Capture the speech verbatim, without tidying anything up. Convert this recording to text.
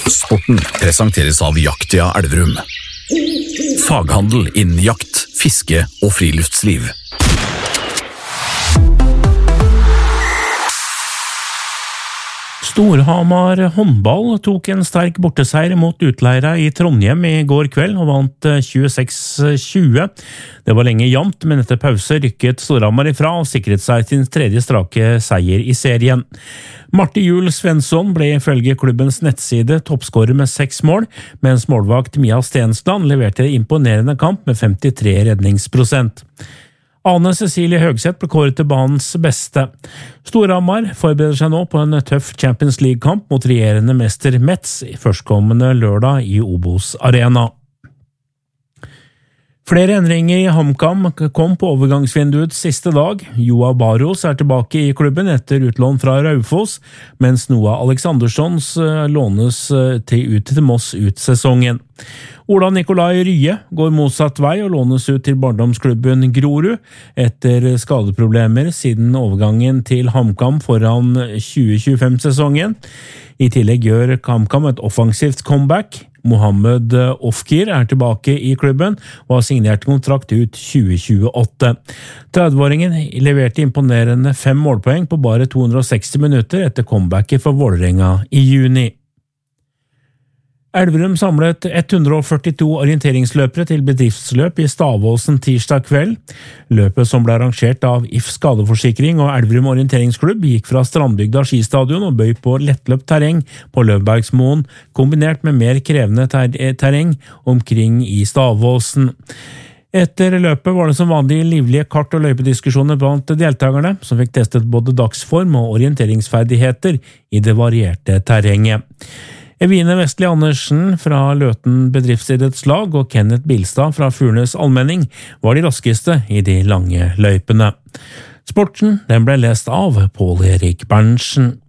Sporten presenteres av Jaktia Elverum. Faghandel innen jakt, fiske og friluftsliv. Storhamar håndball tok en sterk borteseier mot Utleira i Trondheim i går kveld og vant tjueseks tjue. Det var lenge jevnt, men etter pause rykket Storhamar ifra og sikret seg sin tredje strake seier i serien. Marte Juel Svensson ble ifølge klubbens nettside toppskårer med seks mål, mens målvakt Mia Stensland leverte imponerende kamp med femtitre redningsprosent. Ane Cecilie Høgseth ble kåret til banens beste. Storhamar forbereder seg nå på en tøff Champions League-kamp mot regjerende mester Metz førstkommende lørdag i Obos Arena. Flere endringer i HamKam kom på overgangsvinduets siste dag. Joa Baros er tilbake i klubben etter utlån fra Raufoss, mens Noah Alexanderssons lånes til ut til Moss ut sesongen. Ola Nikolai Rye går motsatt vei og lånes ut til barndomsklubben Grorud etter skadeproblemer siden overgangen til HamKam foran tjue tjuefem-sesongen. I tillegg gjør HamKam et offensivt comeback. Mohammed Ofkir er tilbake i klubben og har signert kontrakt ut tjue tjueåtte. trettiåringen leverte imponerende fem målpoeng på bare to hundre og seksti minutter etter comebacket for Vålerenga i juni. Elverum samlet ett hundre og førtito orienteringsløpere til bedriftsløp i Stavåsen tirsdag kveld. Løpet som ble arrangert av I F Skadeforsikring og Elverum Orienteringsklubb gikk fra Strandbygda skistadion og bøy på lettløpt terreng på Løvbergsmoen, kombinert med mer krevende ter- terreng omkring i Stavåsen. Etter løpet var det som vanlig livlige kart- og løypediskusjoner blant deltakerne, som fikk testet både dagsform og orienteringsferdigheter i det varierte terrenget. Evine Vestli Andersen fra Løten bedriftsidrettslag og Kenneth Bilstad fra Furnes Almenning var de raskeste i de lange løypene. Sporten den ble lest av Pål Erik Berntsen.